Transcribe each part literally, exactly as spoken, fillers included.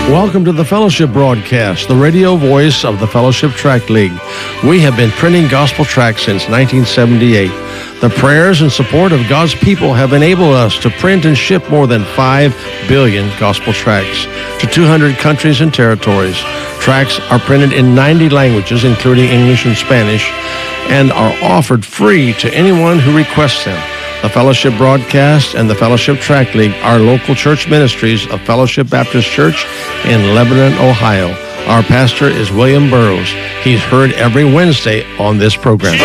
Welcome to the Fellowship Broadcast, the radio voice of the Fellowship Tract League. We have been printing gospel tracts since nineteen seventy-eight. The prayers and support of God's people have enabled us to print and ship more than five billion gospel tracts to two hundred countries and territories. Tracts are printed in ninety languages, including English and Spanish, and are offered free to anyone who requests them. The Fellowship Broadcast and the Fellowship Tract League are local church ministries of Fellowship Baptist Church in Lebanon, Ohio. Our pastor is William Burroughs. He's heard every Wednesday on this program.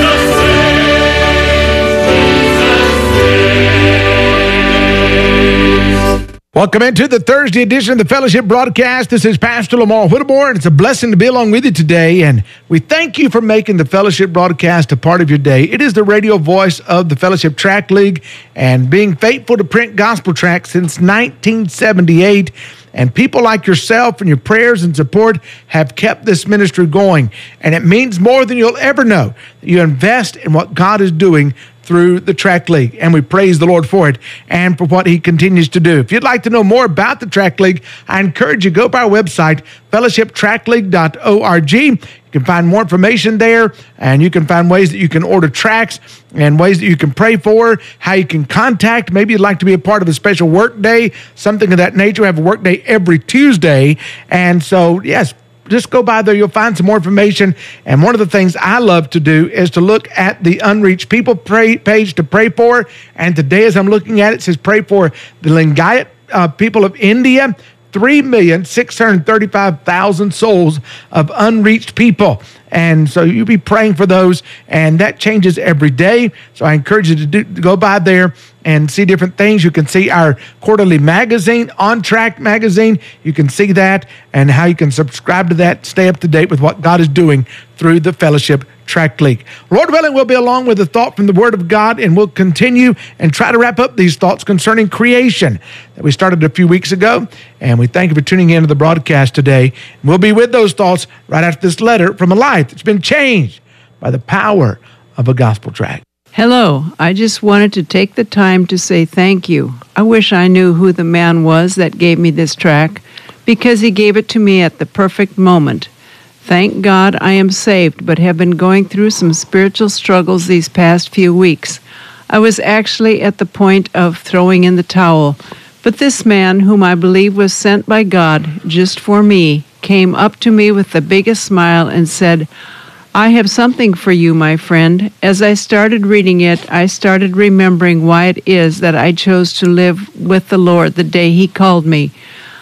Welcome into the Thursday edition of the Fellowship Broadcast. This is Pastor Lamar Whittemore, and it's a blessing to be along with you today. And we thank you for making the Fellowship Broadcast a part of your day. It is the radio voice of the Fellowship Tract League, and being faithful to print gospel tracts since nineteen seventy-eight. And people like yourself and your prayers and support have kept this ministry going. And it means more than you'll ever know that you invest in what God is doing through the Tract League, and we praise the Lord for it and for what he continues to do. If you'd like to know more about the Tract League, I encourage you to go to our website, fellowship tract league dot org. You can find more information there, and you can find ways that you can order tracts and ways that you can pray for, how you can contact. Maybe you'd like to be a part of a special work day, something of that nature. We have a work day every Tuesday, and so, yes, just go by there. You'll find some more information. And one of the things I love to do is to look at the Unreached People pray, page to pray for. And today, as I'm looking at it, it says pray for the Lingayat uh, people of India. three million six hundred thirty-five thousand souls of unreached people. And so you'll be praying for those, and that changes every day. So I encourage you to, do, to go by there and see different things. You can see our quarterly magazine, On Track magazine. You can see that and how you can subscribe to that, stay up to date with what God is doing through the Fellowship Tract League. Lord willing, we'll be along with a thought from the Word of God, and we'll continue and try to wrap up these thoughts concerning creation that we started a few weeks ago. And we thank you for tuning in to the broadcast today. We'll be with those thoughts right after this letter from a life that's been changed by the power of a gospel tract. Hello, I just wanted to take the time to say thank you. I wish I knew who the man was that gave me this track, because he gave it to me at the perfect moment. Thank God I am saved, but have been going through some spiritual struggles these past few weeks. I was actually at the point of throwing in the towel, but this man, whom I believe was sent by God just for me, came up to me with the biggest smile and said, "I have something for you, my friend." As I started reading it, I started remembering why it is that I chose to live with the Lord the day he called me.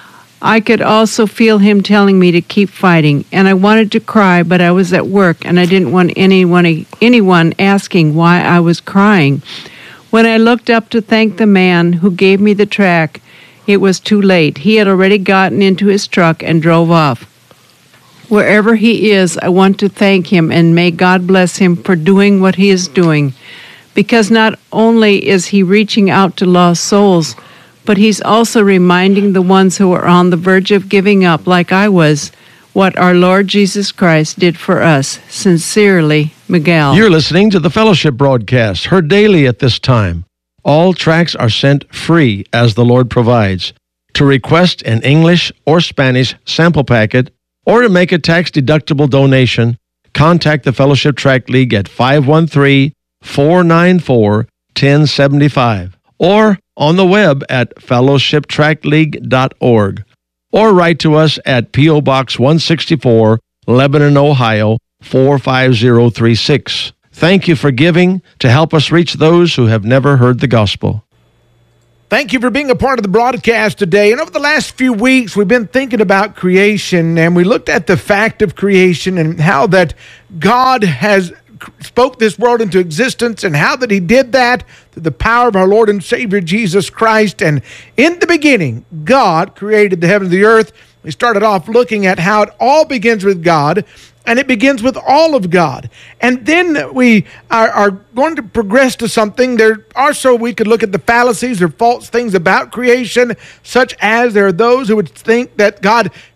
I could also feel him telling me to keep fighting, and I wanted to cry, but I was at work, and I didn't want anyone, anyone asking why I was crying. When I looked up to thank the man who gave me the track, it was too late. He had already gotten into his truck and drove off. Wherever he is, I want to thank him, and may God bless him for doing what he is doing, because not only is he reaching out to lost souls, but he's also reminding the ones who are on the verge of giving up, like I was, what our Lord Jesus Christ did for us. Sincerely, Miguel. You're listening to the Fellowship Broadcast, heard daily at this time. All tracts are sent free as the Lord provides. To request an English or Spanish sample packet, or to make a tax-deductible donation, contact the Fellowship Tract League at five one three, four nine four, one oh seven five, or on the web at fellowship tract league dot org, or write to us at P O Box one sixty-four, Lebanon, Ohio, four five zero three six. Thank you for giving to help us reach those who have never heard the gospel. Thank you for being a part of the broadcast today. And over the last few weeks, we've been thinking about creation, and we looked at the fact of creation and how that God has spoke this world into existence, and how that he did that through the power of our Lord and Savior Jesus Christ. And in the beginning, God created the heaven and the earth. We started off looking at how it all begins with God, and it begins with all of God. And then we are, are going to progress to something. There are, so we could look at the fallacies or false things about creation, such as there are those who would think that God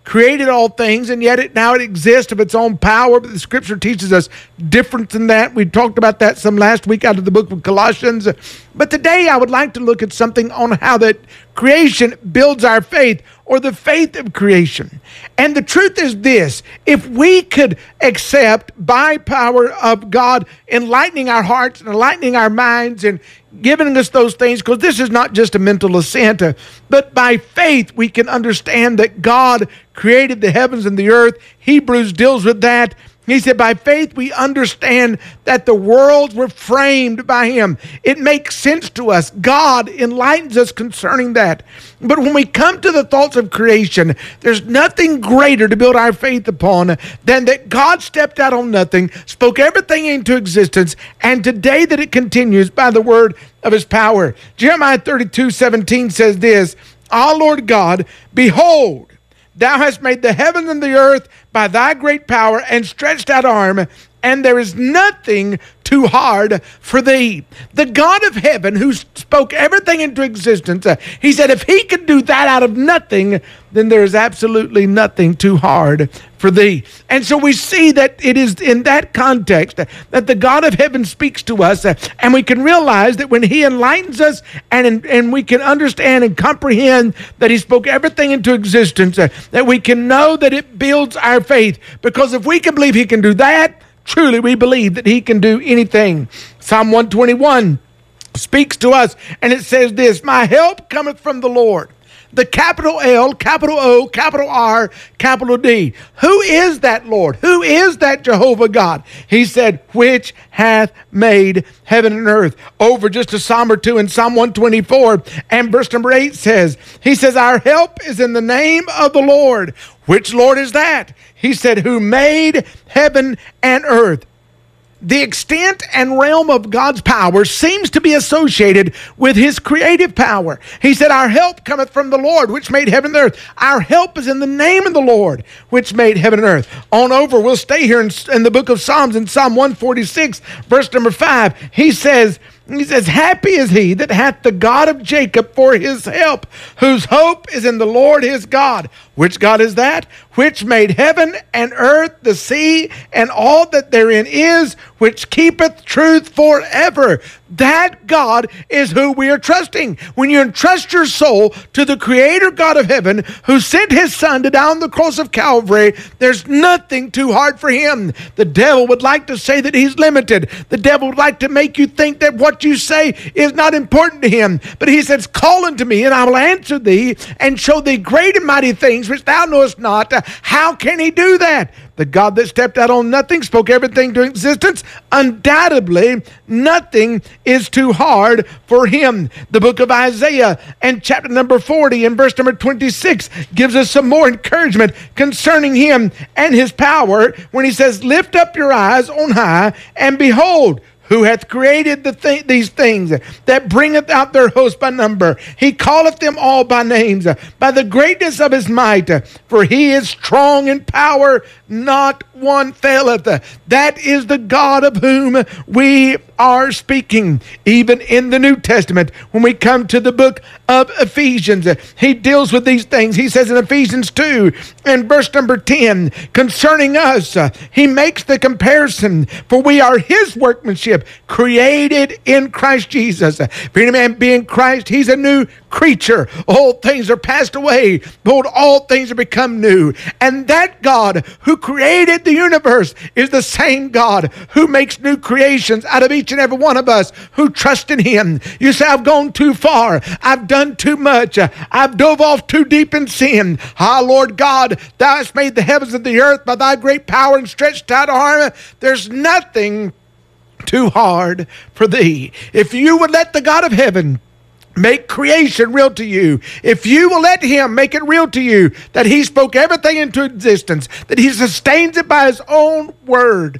created all things, and yet it now it exists of its own power. But the Scripture teaches us different than that. We talked about that some last week out of the book of Colossians. But today I would like to look at something on how that creation builds our faith, or the faith of creation. And the truth is this: if we could accept by power of God enlightening our hearts and enlightening our minds and giving us those things, because this is not just a mental assent, uh, but by faith we can understand that God created the heavens and the earth. Hebrews deals with that. He said, by faith we understand that the worlds were framed by him. It makes sense to us. God enlightens us concerning that. But when we come to the thoughts of creation, there's nothing greater to build our faith upon than that God stepped out on nothing, spoke everything into existence, and today that it continues by the word of his power. Jeremiah thirty-two seventeen says this, "Ah, Lord God, behold, thou hast made the heaven and the earth by thy great power and stretched out arm, and there is nothing too hard for thee." The God of heaven who spoke everything into existence, uh, he said if he could do that out of nothing, then there is absolutely nothing too hard for thee. And so we see that it is in that context that the God of heaven speaks to us, uh, and we can realize that when he enlightens us and, and we can understand and comprehend that he spoke everything into existence, uh, that we can know that it builds our faith. Because if we can believe he can do that, truly we believe that he can do anything. Psalm one twenty-one speaks to us, and it says this, "My help cometh from the Lord." The capital L, capital O, capital R, capital D. Who is that Lord? Who is that Jehovah God? He said, which hath made heaven and earth. Over just a psalm or two in Psalm one twenty-four and verse number eight says, he says, our help is in the name of the Lord. Which Lord is that? He said, who made heaven and earth. The extent and realm of God's power seems to be associated with his creative power. He said, our help cometh from the Lord, which made heaven and earth. Our help is in the name of the Lord, which made heaven and earth. On over, we'll stay here in, in the book of Psalms, in Psalm one forty-six, verse number five. He says, He says, happy is he that hath the God of Jacob for his help, whose hope is in the Lord his God. Which God is that? Which made heaven and earth, the sea, and all that therein is, which keepeth truth forever. That God is who we are trusting. When you entrust your soul to the Creator God of heaven, who sent his Son to die on the cross of Calvary, there's nothing too hard for him. The devil would like to say that he's limited. The devil would like to make you think that what you say is not important to him. But he says, call unto me, and I will answer thee, and show thee great and mighty things which thou knowest not. How can he do that? The God that stepped out on nothing, spoke everything to existence. Undoubtedly, nothing is too hard for him. The book of Isaiah and chapter number forty and verse number twenty-six gives us some more encouragement concerning him and his power when he says, lift up your eyes on high and behold, who hath created the th- these things that bringeth out their host by number. He calleth them all by names, by the greatness of his might. For he is strong in power, not one faileth. That is the God of whom we are speaking. Even in the New Testament, when we come to the book of Ephesians, he deals with these things. He says in Ephesians two and verse number ten, concerning us, he makes the comparison, for we are his workmanship, created in Christ Jesus. If any man be in Christ, he's a new creature. Old things are passed away. Behold, all things are become new. And that God who created the universe is the same God who makes new creations out of each and every one of us who trust in him. You say, I've gone too far. I've done too much. I've dove off too deep in sin. Ah, Lord God, thou hast made the heavens and the earth by thy great power and stretched out arm. There's nothing too hard for thee. If you would let the God of heaven make creation real to you, if you will let him make it real to you that he spoke everything into existence, that he sustains it by his own word,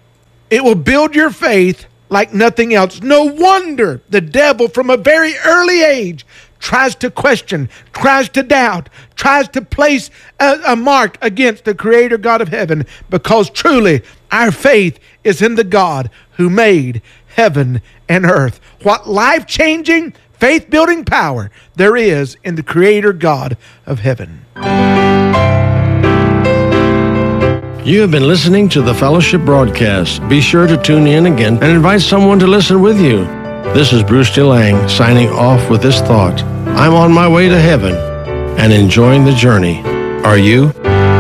it will build your faith like nothing else. No wonder the devil from a very early age tries to question, tries to doubt, tries to place a, a mark against the Creator God of heaven, because truly our faith is in the God who made heaven and earth. What life-changing, faith-building power there is in the Creator God of heaven. You have been listening to the Fellowship Broadcast. Be sure to tune in again and invite someone to listen with you. This is Bruce DeLang signing off with this thought. I'm on my way to heaven and enjoying the journey. Are you?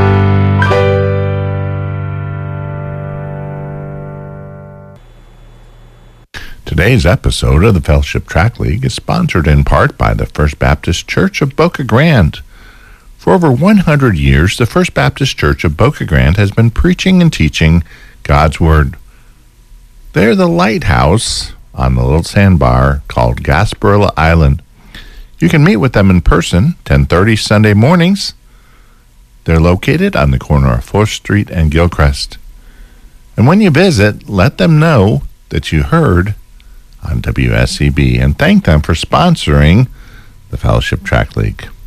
Today's episode of the Fellowship Track League is sponsored in part by the First Baptist Church of Boca Grande. For over one hundred years, the First Baptist Church of Boca Grande has been preaching and teaching God's Word. They're the lighthouse on the little sandbar called Gasparilla Island. You can meet with them in person, ten thirty Sunday mornings. They're located on the corner of fourth Street and Gilchrist. And when you visit, let them know that you heard on W S C B and thank them for sponsoring the Fellowship Track League.